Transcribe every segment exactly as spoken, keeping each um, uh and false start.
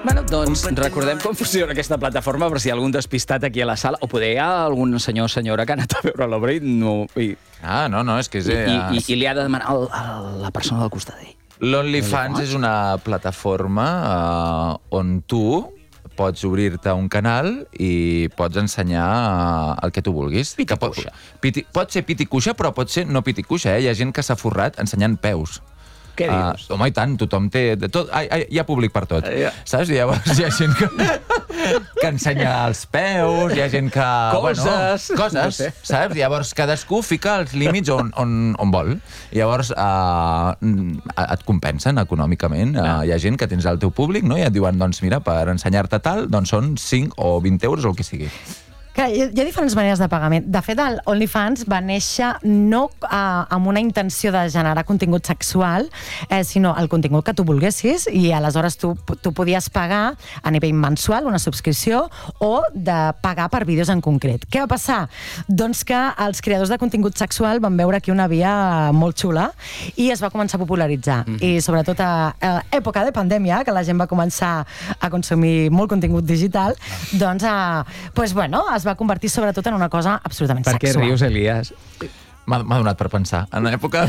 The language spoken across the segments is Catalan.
Bueno, doncs recordem com funciona aquesta plataforma per si hi ha algun despistat aquí a la sala, o poder hi ha algun senyor o senyora que ha anat a veure l'obra i no... I, ah, no, no, és que és... I, i, i li ha de demanar a la persona del costat d'ell. L'OnlyFans és una plataforma uh, on tu pots obrir-te un canal i pots ensenyar uh, el que tu vulguis. Piticuixa. Pot, pot ser piticuixa, però pot ser no piticuixa, eh? Hi ha gent que s'ha forrat ensenyant peus. Què dius? Uh, home, i tant, tothom té... De tot, ah, ah, hi ha públic per tot, uh, yeah. Saps? Llavors hi ha gent que, que ensenya els peus, hi ha gent que... Coses! Bueno, coses, no sé. Saps? Llavors cadascú fica els límits on, on, on vol. Llavors uh, et compensen econòmicament. Uh, hi ha gent que tens al teu públic, no? I et diuen, doncs mira, per ensenyar-te tal, doncs són cinc o vint euros o el que sigui. Clar, hi ha diferents maneres de pagament. De fet, el OnlyFans va néixer no eh, amb una intenció de generar contingut sexual, eh, sinó el contingut que tu volguessis, i aleshores tu, tu podies pagar a nivell mensual una subscripció o de pagar per vídeos en concret. Què va passar? Doncs que els creadors de contingut sexual van veure aquí una via molt xula i es va començar a popularitzar. Mm-hmm. I sobretot a, a època de pandèmia, que la gent va començar a consumir molt contingut digital, doncs, eh, pues, bueno, es va convertir sobretot en una cosa absolutament per sexual. Per què rius, Elias? M'ha donat per pensar. En època...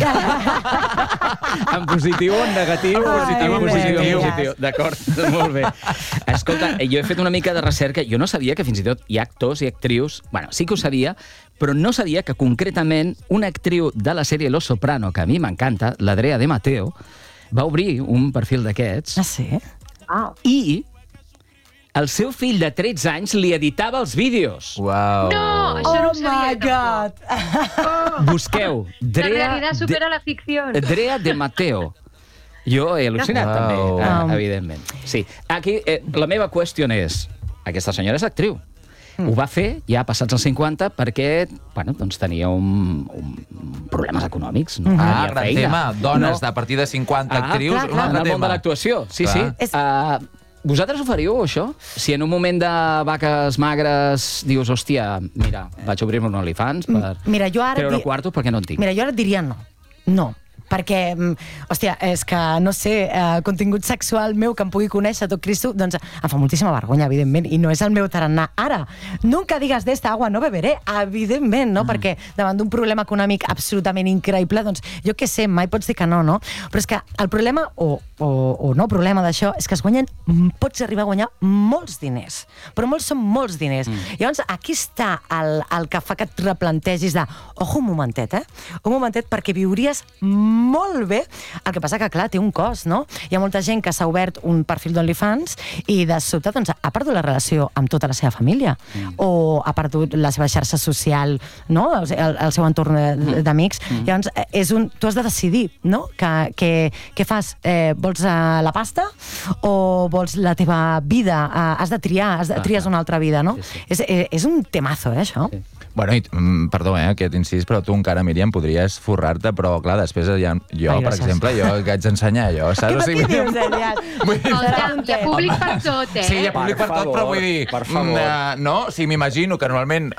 en positiu o en negatiu? En positiu, en positiu, en positiu. D'acord, molt bé. Escolta, jo he fet una mica de recerca. Jo no sabia que fins i tot hi ha actors i actrius... Bueno, sí que ho sabia, però no sabia que concretament una actriu de la sèrie Los Soprano, que a mi m'encanta, l'Adrea de Mateo, va obrir un perfil d'aquests. Ah, sí? Wow. I el seu fill de tretze anys li editava els vídeos. Uau. No, això no ho sabia. Oh my God! Oh. Busqueu. La Drea realitat supera de, la ficció. Drea de Mateo. Jo he al·lucinat, Wow. també, eh, Um. evidentment. Sí. Aquí, eh, la meva qüestió és... Aquesta senyora és actriu. Mm. Ho va fer ja passats els cinquanta perquè bueno, doncs tenia un, un problemes econòmics. No? Ah, Tenia gran feina. tema. Dones No. de partir de cinquanta Ah, actrius, clar, un clar, altre en el tema. món de l'actuació. Sí, Clar. sí. És- Uh, vosaltres ho faríeu, això? Si en un moment de vaques magres dius, hòstia, mira, vaig obrir-me un OnlyFans per Mira, jo ara treure di- quartos perquè no en tinc. Mira, jo ara et diria no. No. Perquè, hòstia, és que, no sé, eh, contingut sexual meu que em pugui conèixer tot Cristo, doncs em fa moltíssima vergonya, evidentment, i no és el meu tarannà. Ara, nunca digas de esta agua no beberé, evidentment, no? Mm. Perquè davant d'un problema econòmic absolutament increïble, doncs jo què sé, mai pots dir que no, no? Però és que el problema, o, o, o no problema d'això, és que es guanyen, pots arribar a guanyar molts diners, però molts són molts diners. Mm. Llavors, aquí està el, el que fa que et replantegis de, ojo, un momentet, eh? Un momentet, perquè viuries molt bé. El que passa que, clar, té un cost, no? Hi ha molta gent que s'ha obert un perfil d'OnlyFans i de sobte doncs, ha perdut la relació amb tota la seva família mm. o ha perdut la seva xarxa social, no? El, el, el seu entorn d'amics. Mm. Llavors, és un, tu has de decidir, no? Que, que, què fas? Eh, vols uh, la pasta o vols la teva vida? Uh, has de triar, has de, tries una altra vida, no? Sí, sí. És, és, és un temazo, eh, això? Sí. Bueno, i, mm, perdó, eh, aquest incís, però tu encara, Míriam, podries forrar-te, però, clar, després ja, jo, Ai, per gràcies. exemple, jo que haig d'ensenyar allò, saps? Què, què dius, Elias? Vull dir- Hi ha, hi ha públic per tot, eh? Sí, hi ha públic per, Per tot, però favor, vull dir... per favor. mm, eh, no? O sigui, m'imagino que normalment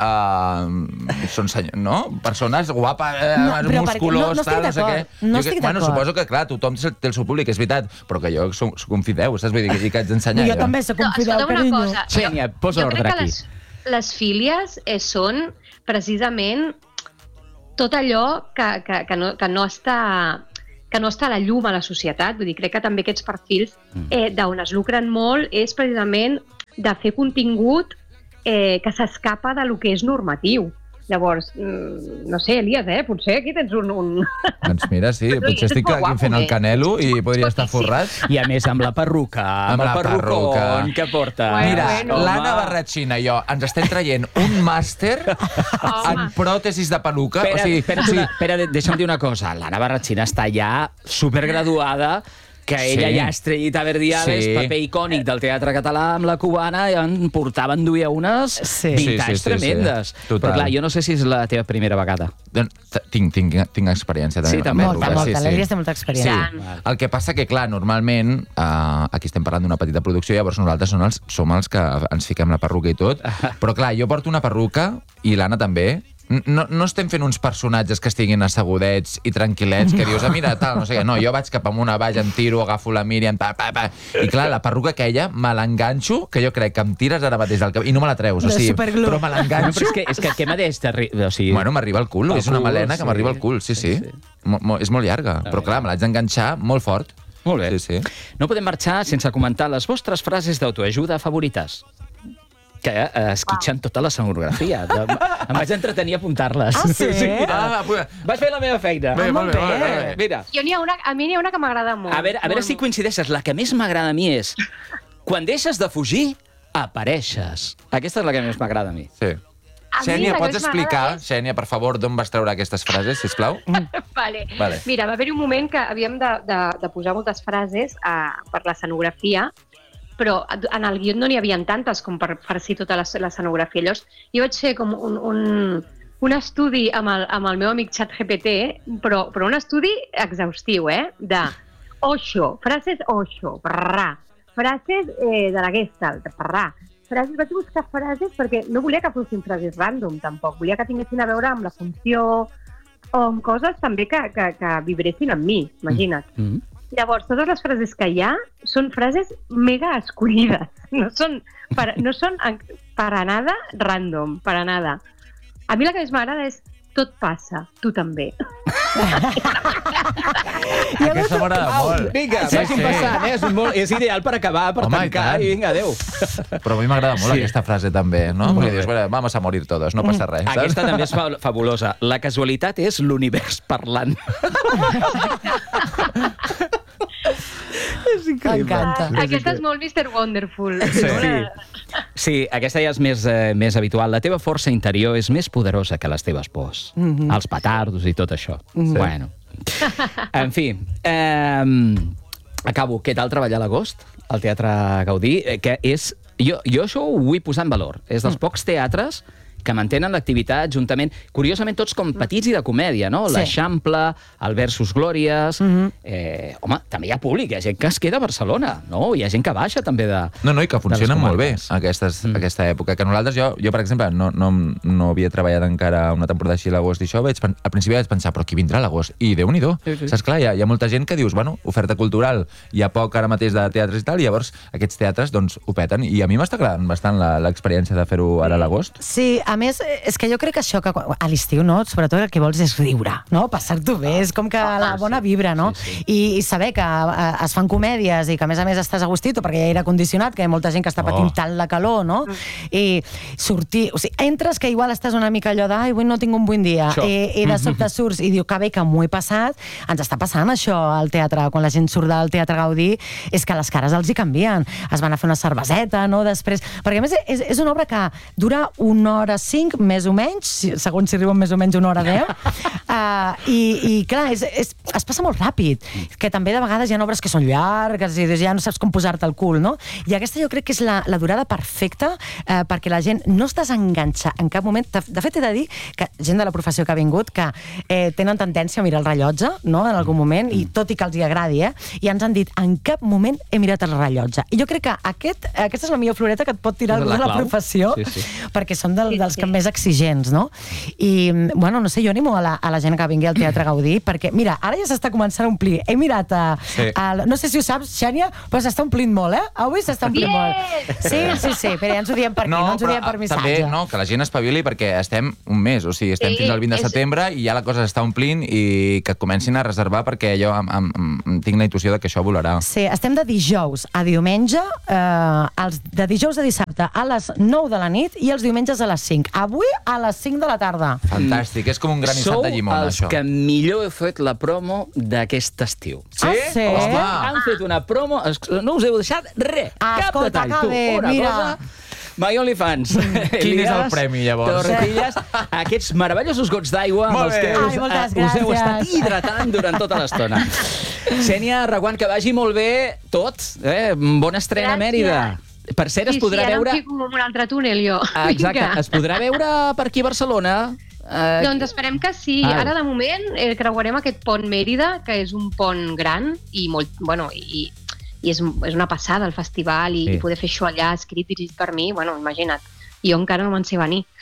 uh, són senyor, no? persones guapes, eh, No, però perquè- musculós, no- no estic tal, no sé què. d'acord, no Jo que- estic Bueno, d'acord. suposo que, clar, tothom té el seu públic, és veritat, però que jo soc, soc un fideu, saps? Vull dir, que, que haig d'ensenyar Jo allò. també sóc un No, fidel, escolta una carinyo. cosa. Xènia, Jo- posa jo ordre crec que aquí. Les, les fílies eh, són precisament tot allò que, que, que, no, que, no està, que no està a la llum a la societat. Vull dir, crec que també aquests perfils eh, d'on es lucren molt és precisament de fer contingut eh, que s'escapa de lo que és normatiu. Llavors, mm, no sé, Elias, eh? Potser aquí tens un... un... Doncs mira, sí, Però potser és estic molt aquí guapo, fent el eh? canelo i podria estar Guapíssim. forrat. I a més, amb la perruca, amb, Amb el la perrucón perruca. que porta. Bueno, Mira, bueno. l'Anna Barratxina i jo ens estem traient un màster en pròtesis de peluca. Espera, o sigui, espera, o sigui, espera, deixa'm dir una cosa. L'Anna Barratxina està ja supergraduada, que ella Sí. ja ha estrellita verdiales, Sí. paper icònic del teatre català amb la cubana, i en portaven, duia unes Sí. vintage Sí, sí, sí, tremendes. sí. Total. Però clar, jo no sé si és la teva primera vegada. doncs, tinc, tinc, tinc experiència també. Sí, amb també. peluca, Molta, molta. sí, sí. L'Elias té molta experiència. Sí. El que passa que, clar, normalment, uh, aquí estem parlant d'una petita producció, llavors nosaltres som els, som els que ens fiquem la perruca i tot, però clar, jo porto una perruca i l'Anna també, no, no estem fent uns personatges que estiguin assegudets i tranquil·lets, que dius, ah, mira, tal, no sé què. No, jo vaig cap amunt, a baix, em tiro, agafo la Míriam, pa, pa, pa. I clar, la perruca aquella, me l'enganxo, que jo crec que em tires ara mateix del cap, i no me la treus, o sigui, però me No, l'enganxo. però és que, és que què mateix t'arriba? O sigui... Bueno, m'arriba al cul, Al és una cul, melena que sí. m'arriba al cul, sí, sí. Sí, sí. Mo, mo, és molt llarga, però clar, me l'haig d'enganxar molt fort. Molt bé. Sí, sí. No podem marxar sense comentar les vostres frases d'autoajuda favorites, que eh, esquitxen tota la sonografia. De... Em vaig entretenir a apuntar-les. Ah, sí? Ah, pues... Vaig fer la meva feina. Bé, molt bé, molt molt bé. bé. Mira, Jo n'hi ha una, a mi n'hi ha una que m'agrada molt. a veure, a veure molt, si coincideixes. La que més m'agrada a mi és quan deixes de fugir, apareixes. Aquesta és la que més m'agrada a mi. Sí. A mi Xènia, la que pots més explicar, m'agrada és- Xènia, per favor, d'on vas treure aquestes frases, sisplau? Vale. Vale. Mira, va haver-hi un moment que havíem de, de, de posar moltes frases uh, per l'escenografia, però en el guió no n'hi havia tantes com per farcir tota l'escenografia. Llavors, jo vaig fer com un, un, un estudi amb el, amb el meu amic ChatGPT, però, però un estudi exhaustiu, eh? De Osho, frases Osho, brrrà, frases eh, de la Gestalt, brrrà. Frases, vaig buscar frases perquè no volia que fossin frases random, tampoc. Volia que tinguessin a veure amb la funció o amb coses també que, que, que vibressin amb mi, imagina't. Mm -hmm. Llavors, totes les frases que hi ha són frases mega escollides. No són per, no són per a nada random, per a nada. A mi la que més m'agrada és tot passa, tu també. Aquesta m'agrada molt. Vinga, Sí, vagin sí. passant, eh? És, molt, és ideal per acabar, per Home, i tancar, tant. i vinga, adéu. Però a mi m'agrada molt Sí. aquesta frase també, no? Perquè dius, bueno, vamos a morir todos, no passa res. saps? Aquesta també és fa fabulosa. La casualitat és l'univers parlant. És M'encanta. Aquesta és molt mister Wonderful. Sí. Sí, aquesta ja és més, eh, més habitual. La teva força interior és més poderosa que les teves pors. Mm -hmm. Els petardos i tot això. Mm -hmm. Bueno. En fi, eh, acabo. Què tal treballar a l'agost al Teatre Gaudí? Eh, Que és... Jo, jo això ho vull posar en valor. És dels pocs teatres que mantenen l'activitat juntament, curiosament tots com petits i de comèdia, no? Sí. L'Eixample, el Versus Glòries... Mhm. eh, home, també hi ha públic, hi ha gent que es queda a Barcelona, no? Hi ha gent que baixa també de... No, no, i que funcionen les molt bé comarques. aquestes, Mm. aquesta època. Que nosaltres, jo, jo per exemple, no, no, no havia treballat encara una temporada així a l'agost i això, vaig, pen- al principi vaig pensar, però qui vindrà a l'agost? I Déu-n'hi-do. Sí, sí. Saps, clar, hi ha, hi ha molta gent que dius, bueno, oferta cultural, hi ha poc ara mateix de teatres i tal, i llavors aquests teatres doncs ho peten. I a mi m'està agradant bastant la- l'experiència de fer-ho ara a l'agost. Sí, a més, és que jo crec que això, que quan- a l'estiu, no? Sobretot el que vols és riure, no? Passar-t'ho bé, és com que la bona vibra, no? Sí, sí. I, I saber que eh, es fan comèdies i que, a més a més, estàs a gustito perquè hi ha aire condicionat, que hi ha molta gent que està patint Oh. tant la calor, no? I sortir... O sigui, entres que igual estàs una mica allò de ai, avui no tinc un bon dia, Això. i, i de sobte surts i diu que bé que m'ho he passat. Ens està passant això al teatre, quan la gent surt del Teatre Gaudí, és que les cares els hi canvien. Es van a fer una cerveseta, no? Després... Perquè, a més, és, és una obra que dura una hora cinc, més o menys, si- segons si riuen més o menys una hora deu. Uh, i, I, clar, és, és, es passa molt ràpid, que també de vegades hi ha obres que són llargues i ja no saps com posar-te el cul, no? I aquesta jo crec que és la, la durada perfecta eh, perquè la gent no es desenganxa en cap moment. De, de fet, he de dir que gent de la professió que ha vingut que eh, tenen tendència a mirar el rellotge, no?, en algun moment, i tot i que els hi agradi, eh, i ens han dit en cap moment he mirat el rellotge. I jo crec que aquest, aquesta és la millor floreta que et pot tirar És algú la de la clau. professió, Sí, sí. perquè són del, Sí, dels sí. que més exigents, no? I, bueno, no sé, jo animo a la, a la gent que vingui al Teatre Gaudí, perquè, mira, ara ja s'està començant a omplir. He mirat a... Sí. a no sé si ho saps, Xènia, però s'està omplint molt, eh? Avui s'està omplint Bien! molt. Sí, sí, sí, però ja ens ho diem per aquí, no, ens ho diem per missatge. també no, que la gent espavili perquè estem un mes, o sigui, estem Sí, fins al vint de és- setembre i ja la cosa s'està omplint i que comencin a reservar perquè jo em, em, em, em tinc la intuïció de que això volarà. Sí, estem de dijous a diumenge, eh, els, de dijous a dissabte a les nou de la nit i els diumenges a les cinc. Avui a les cinc de la tarda. Fantàstic, és com un granissat Sou de llimona, els això. que millor heu fet la promo d'aquest estiu. Sí? Ah, sí? Home, Han fet una promo, es- no us heu deixat res, cap Escolta, detall. que Tu, bé, una mira. cosa... My OnlyFans. Quin és el premi, llavors? Tortilles, aquests meravellosos gots d'aigua amb Molt els bé. que us, Ai, moltes eh, us heu gràcies. estat hidratant durant tota l'estona. Xènia Reguant, que vagi molt bé tot. Eh? Bona estrena a Gràcies. Mèrida. Per cert, es Sí, podrà sí, ara veure... em fico en un altre túnel, jo. Ah, exacte, Vinga. es podrà veure per aquí a Barcelona. Eh, Doncs esperem que sí. Ah. Ara, de moment, eh, creuarem aquest pont Mèrida, que és un pont gran i molt... Bueno, i, i és, és una passada el festival i, Sí. i poder fer això allà escrit dirigit per mi, bueno, imagina't. Jo encara no me'n sé venir.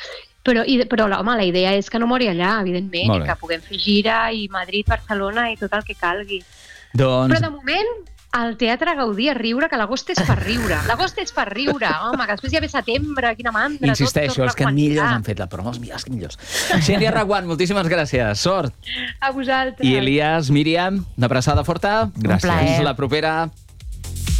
Però, i, però home, la idea és que no mori allà, evidentment, Molt i bé. que puguem fer gira i Madrid, Barcelona i tot el que calgui. Doncs... Però de moment, al Teatre Gaudí a riure, que l'agost és per riure. L'agost és per riure, home, que després ja ve setembre, quina mandra... Insisteixo, tot, tot els que millors han fet la promo, els millors, els millors. Xènia Reguant, moltíssimes gràcies. Sort. A vosaltres. I Elias, Míriam, una abraçada forta. Gràcies. Un plaer. Fins la propera.